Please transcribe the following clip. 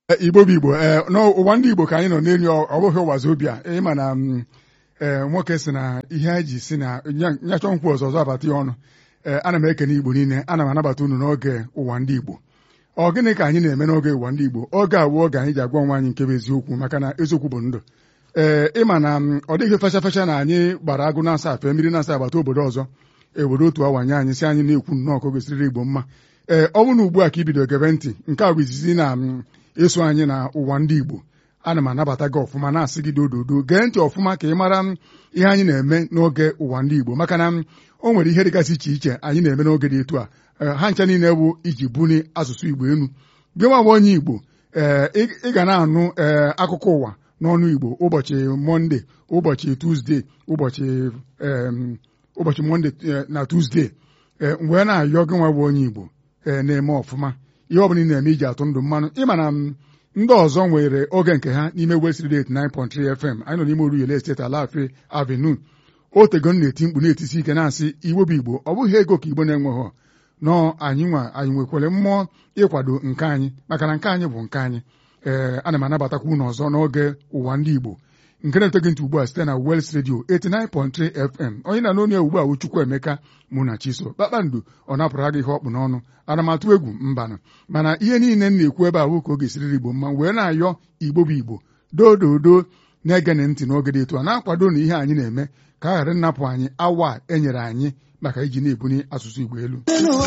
Igbo bụ Igbo n'ụwa ndị Igbo ka anyị nọ n'elu ọ bụghị Wazobia ịma na nwoke si na ihe anyị ji si na nyachọ nkwụ ọzọ abata ya ọnụ ana m ekene Igbo niile ana m anabata unu n'oge ụwa ndị Igbo. Ọ gịnị ka anyị na-eme n'oge ụwa ndị Igbo? Oge awụ oge anyị ji agwa nwa anyị nke bụ eziokwu maka na eziokwu bụ ndụ. Ịma na ọ dịghị fecha fecha na anyị gbara agụ na-asa afe mmiri na-asa agbata obodo ọzọ obodo otu awa nye anyị si anyị na-ekwu nnọọ ka o gosiriri Igbo mma. Ọ bụrụ na ugbu a ka ibido gebe ntị nke a bụ izizi na eso anyị na ụwa ndị Igbo ana m anabata gị ọfụma na-asị gị dododo gee ntị ọfụma ka ị mara ihe anyị na-eme n'oge ụwa ndị Igbo maka na o nwere ihe dịgasị iche iche anyị na-eme n'oge dị etu a ha ncha niile bụ iji buni asụsụ Igbo elu. Gị nwa bụ onye Igbo ị ga na-anụ akụkọ ụwa n'ọnụ Igbo ụbọchị Mọnde, ụbọchị Tuzdee, ụbọchị Mọnde na Tuzdee wee na-ayọ gị nwa bụ onye Igbo na-eme ọfụma ihe ọ bụla ị na-eme iji atụ ndụ mmanụ. Ịma na ndị ọzọ nwere oge nke ha n'ime West Radio 89.3 FM anyị nọ n'ime Oruyele Estate Alafia Avenue. Otego na-eti mkpu na-etisi ike na-asị Igbo bụ Igbo ọ bụghị ego ka Igbo na-enweghị nọọ anyị nwekwere mmụọ ịkwado nke anyị maka na nke anyị bụ nke anyị. Ana m anabatakwa unu ọzọ n'oge ụwa ndị Igbo nke na-etoghị ntị ugbu a site na West Radio 89.3 FM. Onye na n'onye ugbu a Chukwu Emeka mụ na Chiso kpakpando ọ napụrụ gị ihe ọkpụ n'ọnụ ana m atụ egwu mbanụ mana ihe niile m na-ekwu ebe ahụ ka ọ ga-esiriri Igbo mma wee na-ayọ Igbo bụ Igbo dododo na-egene ntị n'oge dị etu a na-akwado na ihe anyị na-eme ka a ghara nnapụ anyị awa enyere anyị maka iji na-ebuni asụsụ Igbo elu.